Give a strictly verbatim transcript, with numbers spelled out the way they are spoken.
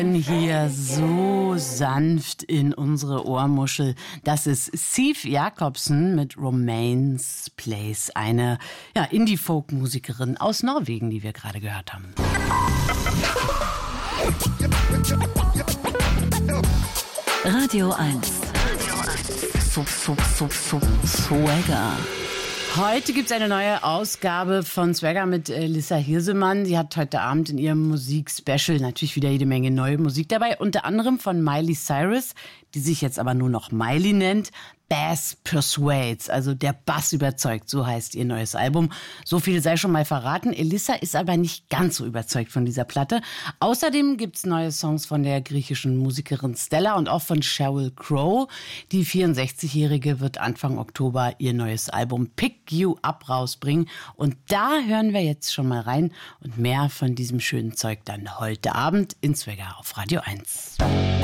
Hier so sanft in unsere Ohrmuschel. Das ist Siv Jakobsen mit Romains Place, eine ja, Indie-Folk-Musikerin aus Norwegen, die wir gerade gehört haben. Radio eins. So, so, so, so, Swagger. Heute gibt es eine neue Ausgabe von Swagger mit äh, Lissa Hirsemann. Sie hat heute Abend in ihrem Musikspecial natürlich wieder jede Menge neue Musik dabei. Unter anderem von Miley Cyrus, die sich jetzt aber nur noch Miley nennt. Bass Persuades, also der Bass überzeugt, so heißt ihr neues Album. So viel sei schon mal verraten. Elissa ist aber nicht ganz so überzeugt von dieser Platte. Außerdem gibt's neue Songs von der griechischen Musikerin Stella und auch von Sheryl Crow. Die vierundsechzigjährige wird Anfang Oktober ihr neues Album Pick You Up rausbringen. Und da hören wir jetzt schon mal rein und mehr von diesem schönen Zeug dann heute Abend in Swagger auf Radio eins.